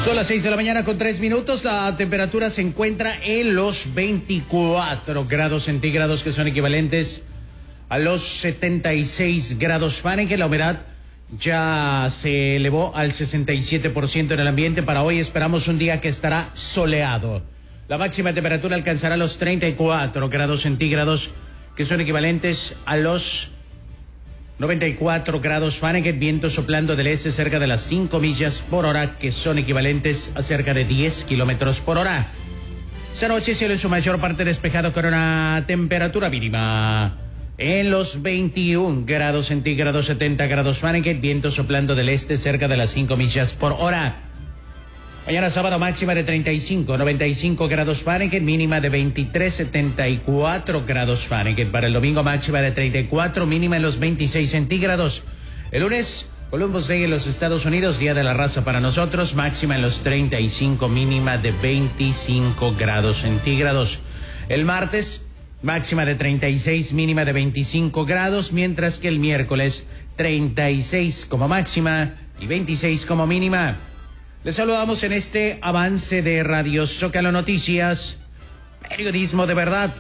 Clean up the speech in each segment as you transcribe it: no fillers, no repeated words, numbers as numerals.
Son las 6 de la mañana con 3 minutos. La temperatura se encuentra en los 24 grados centígrados, que son equivalentes a los 76 grados Fahrenheit. La humedad ya se elevó al 67% en el ambiente. Para hoy esperamos un día que estará soleado. La máxima temperatura alcanzará los 34 grados centígrados, que son equivalentes a los 94 grados Fahrenheit, viento soplando del este cerca de las 5 millas por hora, que son equivalentes a cerca de 10 kilómetros por hora. Esta noche cielo en su mayor parte despejado con una temperatura mínima en los 21 grados centígrados, 70 grados Fahrenheit, viento soplando del este cerca de las 5 millas por hora. Mañana sábado máxima de 35, 95 grados Fahrenheit, mínima de 23, 74 grados Fahrenheit. Para el domingo máxima de 34, mínima en los 26 centígrados. El lunes, Columbus Day en los Estados Unidos, Día de la Raza para nosotros, máxima en los 35, mínima de 25 grados centígrados. El martes, máxima de 36, mínima de 25 grados, mientras que el miércoles, 36 como máxima y 26 como mínima. Les saludamos en este avance de Radio Zócalo Noticias, periodismo de verdad.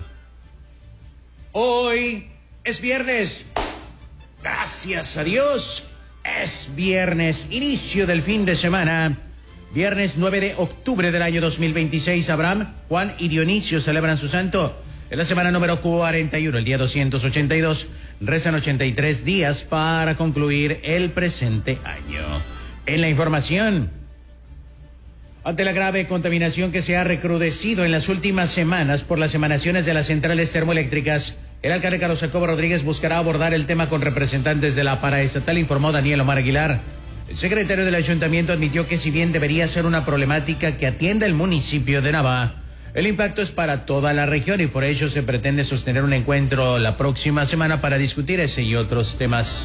Hoy es viernes. Gracias a Dios. Es viernes, inicio del fin de semana. Viernes 9 de octubre del año 2026. Abraham, Juan y Dionisio celebran su santo. En la semana número 41, el día 282, restan 83 días para concluir el presente año. En la información, ante la grave contaminación que se ha recrudecido en las últimas semanas por las emanaciones de las centrales termoeléctricas, el alcalde Carlos Jacobo Rodríguez buscará abordar el tema con representantes de la paraestatal, informó Daniel Omar Aguilar. El secretario del ayuntamiento admitió que si bien debería ser una problemática que atienda el municipio de Nava, el impacto es para toda la región y por ello se pretende sostener un encuentro la próxima semana para discutir ese y otros temas.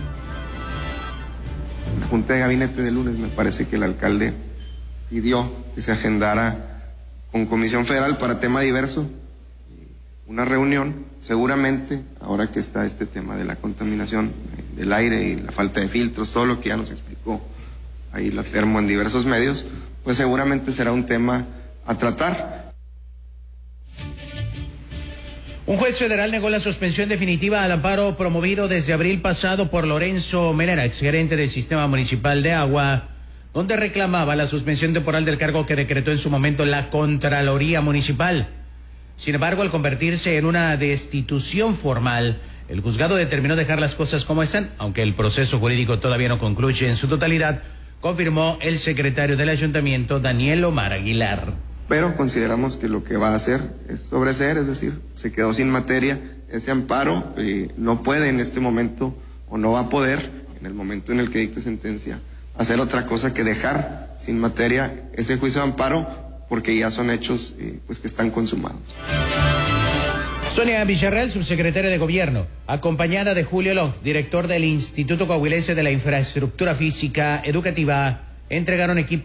En la Junta de Gabinete de lunes me parece que el alcalde pidió que se agendara con Comisión Federal para tema diverso una reunión, seguramente, ahora que está este tema de la contaminación del aire y la falta de filtros, todo lo que ya nos explicó ahí la Termo en diversos medios, pues seguramente será un tema a tratar. Un juez federal negó la suspensión definitiva al amparo promovido desde abril pasado por Lorenzo Menera, exgerente del Sistema Municipal de Agua, donde reclamaba la suspensión temporal del cargo que decretó en su momento la Contraloría Municipal. Sin embargo, al convertirse en una destitución formal, el juzgado determinó dejar las cosas como están, aunque el proceso jurídico todavía no concluye en su totalidad, confirmó el secretario del ayuntamiento, Daniel Omar Aguilar. Pero consideramos que lo que va a hacer es sobreseer, es decir, se quedó sin materia ese amparo, no puede en este momento, o no va a poder, en el momento en el que dicte sentencia, hacer otra cosa que dejar sin materia ese juicio de amparo, porque ya son hechos pues que están consumados. Sonia Villarreal, subsecretaria de Gobierno, acompañada de Julio Long, director del Instituto Coahuilense de la Infraestructura Física Educativa, entregaron equipos